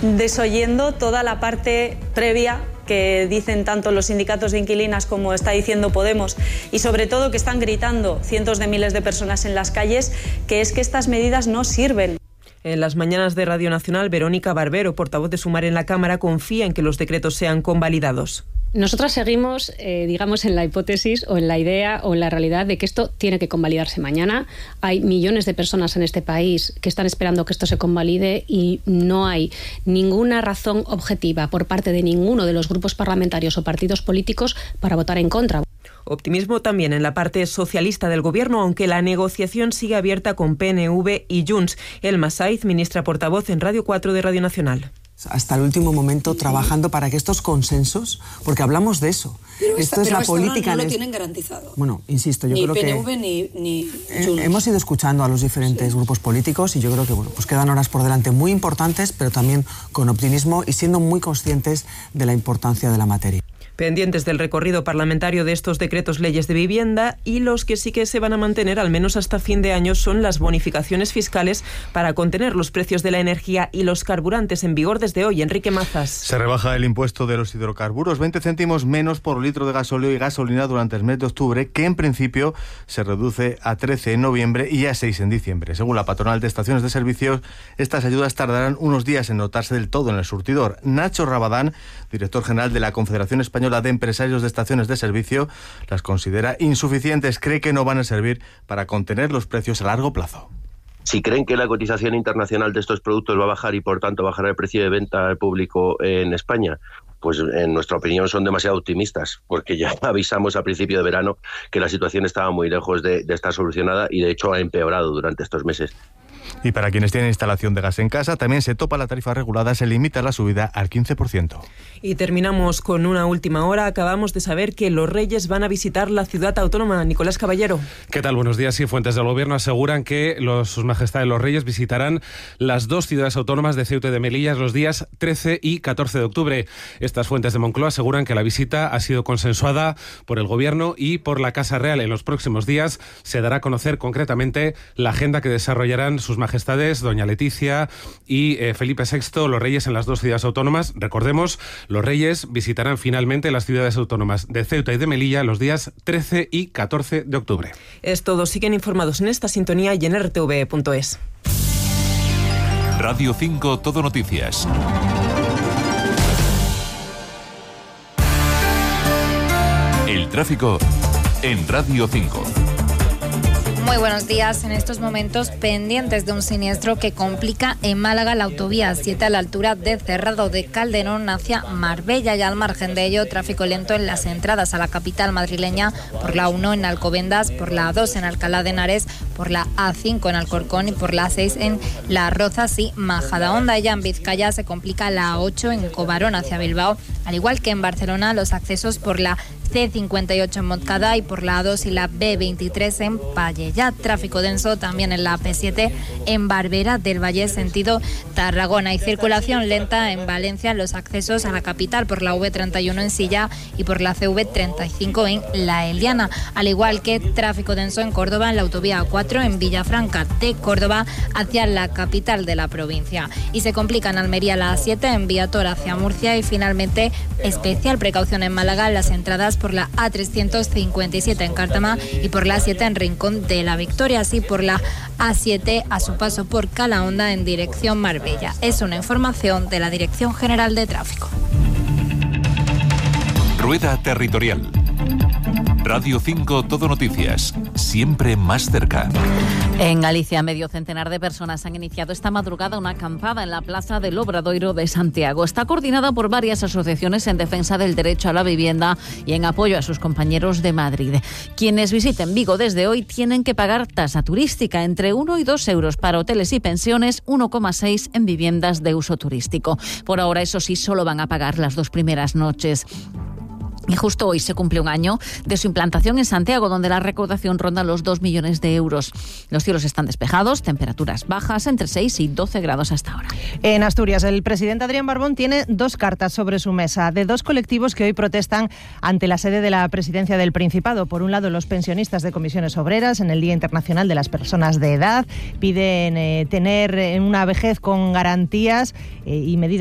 desoyendo toda la parte previa que dicen tanto los sindicatos de inquilinas como está diciendo Podemos, y sobre todo que están gritando cientos de miles de personas en las calles, que es que estas medidas no sirven. En las mañanas de Radio Nacional, Verónica Barbero, portavoz de Sumar en la Cámara, confía en que los decretos sean convalidados. Nosotras seguimos, digamos, en la hipótesis o en la idea o en la realidad de que esto tiene que convalidarse mañana. Hay millones de personas en este país que están esperando que esto se convalide y no hay ninguna razón objetiva por parte de ninguno de los grupos parlamentarios o partidos políticos para votar en contra. Optimismo también en la parte socialista del Gobierno, aunque la negociación sigue abierta con PNV y Junts. Elma Saiz, ministra portavoz en Radio 4 de Radio Nacional. Hasta el último momento trabajando para que estos consensos, porque hablamos de eso. Esto es la política. No lo tienen garantizado. Bueno, insisto, yo creo que ni PNV ni Junts. Hemos ido escuchando a los diferentes grupos políticos y yo creo que pues quedan horas por delante muy importantes, pero también con optimismo y siendo muy conscientes de la importancia de la materia. Pendientes del recorrido parlamentario de estos decretos leyes de vivienda, y los que sí que se van a mantener al menos hasta fin de año son las bonificaciones fiscales para contener los precios de la energía y los carburantes, en vigor desde hoy. Enrique Mazas. Se rebaja el impuesto de los hidrocarburos, 20 céntimos menos por litro de gasóleo y gasolina durante el mes de octubre, que en principio se reduce a 13 en noviembre y a 6 en diciembre. Según la patronal de estaciones de servicios, estas ayudas tardarán unos días en notarse del todo en el surtidor. Nacho Rabadán, director general de la Confederación Española de Empresarios de Estaciones de Servicio, las considera insuficientes. Cree que no van a servir para contener los precios a largo plazo. Si creen que la cotización internacional de estos productos va a bajar y por tanto bajará el precio de venta al público en España, pues en nuestra opinión son demasiado optimistas, porque ya avisamos a principio de verano que la situación estaba muy lejos de estar solucionada y de hecho ha empeorado durante estos meses. Y para quienes tienen instalación de gas en casa, también se topa la tarifa regulada, se limita la subida al 15%. Y terminamos con una última hora. Acabamos de saber que los Reyes van a visitar la ciudad autónoma. Nicolás Caballero. ¿Qué tal? Buenos días. Sí, fuentes del Gobierno aseguran que sus majestades los Reyes visitarán las dos ciudades autónomas de Ceuta y de Melilla los días 13 y 14 de octubre. Estas fuentes de Moncloa aseguran que la visita ha sido consensuada por el Gobierno y por la Casa Real. En los próximos días se dará a conocer concretamente la agenda que desarrollarán sus majestades, doña Leticia y Felipe VI, los Reyes, en las dos ciudades autónomas. Recordemos, los Reyes visitarán finalmente las ciudades autónomas de Ceuta y de Melilla los días 13 y 14 de octubre. Es todo. Siguen informados en esta sintonía y en rtv.es. Radio 5 Todo Noticias. El tráfico en Radio 5. Muy buenos días. En estos momentos pendientes de un siniestro que complica en Málaga la autovía 7 a la altura de Cerrado de Calderón hacia Marbella, y al margen de ello tráfico lento en las entradas a la capital madrileña por la 1 en Alcobendas, por la 2 en Alcalá de Henares, por la A5 en Alcorcón y por la 6 en Las Rozas y Majadahonda. Ya en Vizcaya se complica la 8 en Cobarón hacia Bilbao, al igual que en Barcelona los accesos por la C58 en Montcada y por la A2 y la B23 en Pallejà. Tráfico denso también en la P7 en Barbera del Valle sentido Tarragona, y circulación lenta en Valencia en los accesos a la capital por la V31 en Silla y por la CV35 en La Eliana, al igual que tráfico denso en Córdoba en la autovía A4 en Villafranca de Córdoba hacia la capital de la provincia, y se complica en Almería la A7 en Viator hacia Murcia, y finalmente especial precaución en Málaga en las entradas por la A357 en Cártama y por la A7 en Rincón de la Victoria, así por la A7 a su paso por Calahonda en dirección Marbella. Es una información de la Dirección General de Tráfico. Rueda Territorial. Radio 5 Todo Noticias, siempre más cerca. En Galicia, medio centenar de personas han iniciado esta madrugada una acampada en la Plaza del Obradoiro de Santiago. Está coordinada por varias asociaciones en defensa del derecho a la vivienda y en apoyo a sus compañeros de Madrid. Quienes visiten Vigo desde hoy tienen que pagar tasa turística, entre 1 y 2 euros para hoteles y pensiones, 1,6 en viviendas de uso turístico. Por ahora, eso sí, solo van a pagar las 2 primeras noches. Y justo hoy se cumple un año de su implantación en Santiago, donde la recaudación ronda los 2 millones de euros. Los cielos están despejados, temperaturas bajas, entre 6 y 12 grados hasta ahora. En Asturias, el presidente Adrián Barbón tiene 2 cartas sobre su mesa de 2 colectivos que hoy protestan ante la sede de la Presidencia del Principado. Por un lado, los pensionistas de comisiones obreras, en el Día Internacional de las Personas de Edad, piden tener una vejez con garantías y medidas